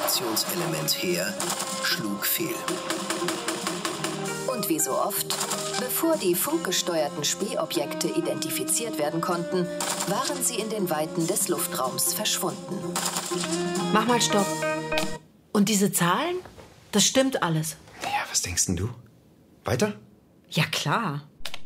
Reaktionselement her, schlug fehl. Und wie so oft, bevor die funkgesteuerten Spähobjekte identifiziert werden konnten, waren sie in den Weiten des Luftraums verschwunden. Mach mal Stopp. Und diese Zahlen? Das stimmt alles. Ja, was denkst denn du? Weiter? Ja, klar.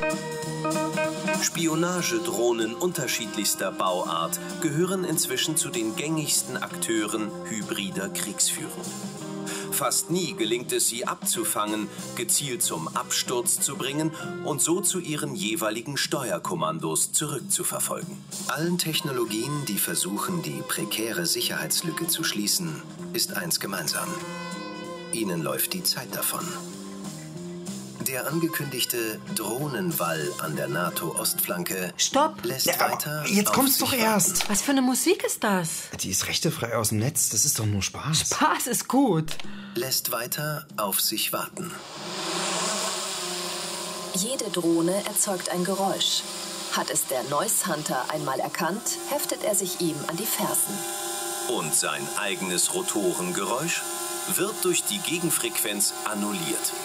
Spionagedrohnen unterschiedlichster Bauart gehören inzwischen zu den gängigsten Akteuren hybrider Kriegsführung. Fast nie gelingt es, sie abzufangen, gezielt zum Absturz zu bringen und so zu ihren jeweiligen Steuerkommandos zurückzuverfolgen. Allen Technologien, die versuchen, die prekäre Sicherheitslücke zu schließen, ist eins gemeinsam. Ihnen läuft die Zeit davon. Der angekündigte Drohnenwall an der NATO-Ostflanke Stopp! lässt Ja, weiter. jetzt kommt's doch erst. Was für eine Musik ist das? Die ist rechtefrei aus dem Netz. Das ist doch nur Spaß. Spaß ist gut. Lässt weiter auf sich warten. Jede Drohne erzeugt ein Geräusch. Hat es der Noise Hunter einmal erkannt, heftet er sich ihm an die Fersen. Und sein eigenes Rotorengeräusch wird durch die Gegenfrequenz annulliert.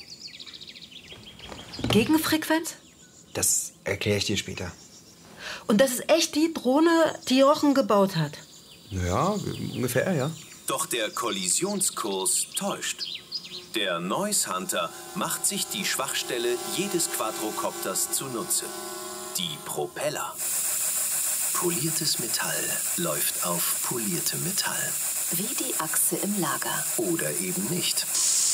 Gegenfrequenz? Das erkläre ich dir später. Und das ist echt die Drohne, die Jochen gebaut hat. Ja, ungefähr, ja. Doch der Kollisionskurs täuscht. Der Noise Hunter macht sich die Schwachstelle jedes Quadrocopters zunutze. Die Propeller. Poliertes Metall läuft auf poliertem Metall. Wie die Achse im Lager. Oder eben nicht.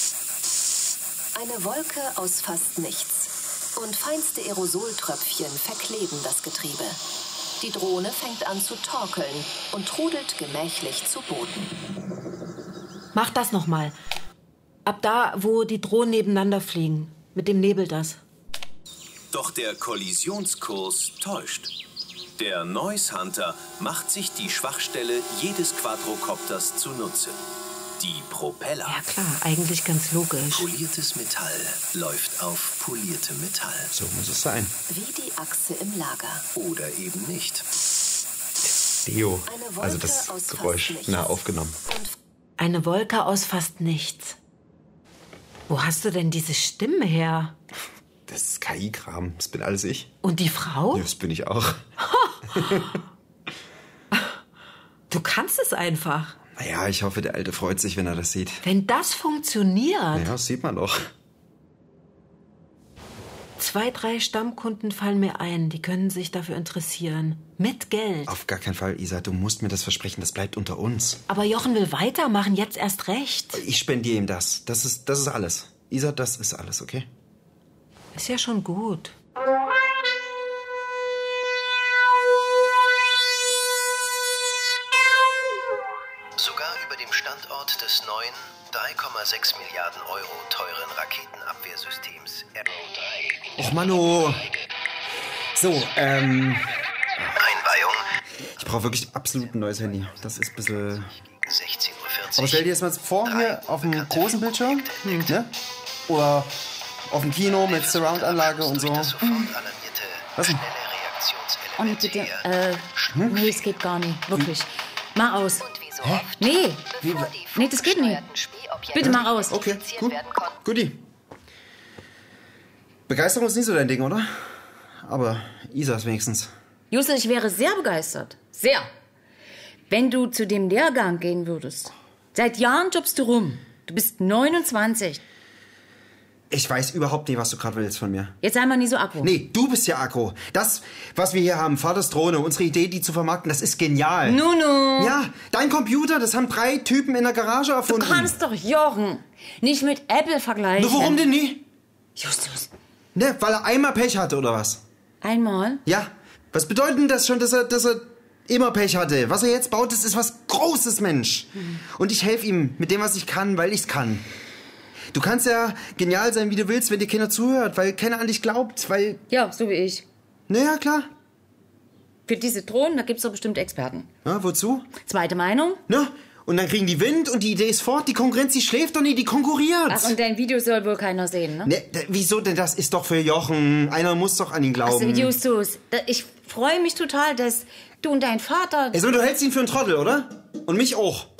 Eine Wolke aus fast nichts. Und feinste Aerosoltröpfchen verkleben das Getriebe. Die Drohne fängt an zu torkeln und trudelt gemächlich zu Boden. Mach das nochmal. Ab da, wo die Drohnen nebeneinander fliegen. Mit dem Nebel das. Doch der Kollisionskurs täuscht. Der Noise Hunter macht sich die Schwachstelle jedes Quadrocopters zunutze. Die Propeller. Ja klar, eigentlich ganz logisch. Poliertes Metall läuft auf poliertem Metall. So muss es sein. Wie die Achse im Lager. Oder eben nicht. Deo. Eine Wolke Also das aus Geräusch fast nichts. nah aufgenommen. Eine Wolke aus fast nichts. Wo hast du denn diese Stimme her? Das ist KI-Kram. Das bin alles ich. Und die Frau? Ja, das bin ich auch. Du kannst es einfach. Naja, ich hoffe, der Alte freut sich, wenn er das sieht. Wenn das funktioniert. Ja, das sieht man doch. 2, 3 Stammkunden fallen mir ein, die können sich dafür interessieren. Mit Geld. Auf gar keinen Fall, Isa. Du musst mir das versprechen. Das bleibt unter uns. Aber Jochen will weitermachen, jetzt erst recht. Ich spendiere ihm das. Das ist alles. Isa, das ist alles, okay? Ist ja schon gut. Sogar über dem Standort des neuen 3,6 Milliarden Euro teuren Raketenabwehrsystems Arrow 3. Och, Mano. So, Einweihung ich brauche wirklich absolut ein neues Handy. Das ist ein bisschen... 16:40 Uhr. Aber stell dir jetzt mal vor, hier auf dem großen Bildschirm, ne? Oder auf dem Kino mit Surround-Anlage und so. Das sofort alarmierte Was denn? schnelle Oh, nee, Reaktionselement bitte. Nee, es geht gar nicht. Wirklich. Mach aus. Und wie so oft, Nee, bevor die nee, das geht nicht. funkgesteuerten Spähobjekte Bitte mach aus. Okay, identifiziert gut. werden konnten. Guti. Begeisterung ist nicht so dein Ding, oder? Aber Isas wenigstens. Justus, ich wäre sehr begeistert. Sehr. Wenn du zu dem Lehrgang gehen würdest. Seit Jahren jobbst du rum. Du bist 29. Ich weiß überhaupt nicht, was du gerade willst von mir. Jetzt sei mal nie so aggro. Nee, du bist ja aggro. Das, was wir hier haben, Vaters Drohne, unsere Idee, die zu vermarkten, das ist genial. Nunu. Ja, dein Computer, das haben 3 Typen in der Garage erfunden. Du kannst doch Jochen nicht mit Apple vergleichen. Nur warum denn nie? Justus. Ne, weil er einmal Pech hatte, oder was? Einmal? Ja. Was bedeutet denn das schon, dass er immer Pech hatte? Was er jetzt baut, das ist was Großes, Mensch. Und ich helfe ihm mit dem, was ich kann, weil ich's kann. Du kannst ja genial sein, wie du willst, wenn dir keiner zuhört, weil keiner an dich glaubt, weil... Ja, so wie ich. Naja, klar. Für diese Drohnen, da gibt's doch bestimmt Experten. Ja, wozu? Zweite Meinung? Na, und dann kriegen die Wind und die Idee ist fort. Die Konkurrenz, die schläft doch nie, die konkurriert. Ach, und dein Video soll wohl keiner sehen, ne? Ne, wieso denn? Das ist doch für Jochen. Einer muss doch an ihn glauben. Also, Justus, ich freue mich total, dass du und dein Vater... Also, du hältst ihn für einen Trottel, oder? Und mich auch.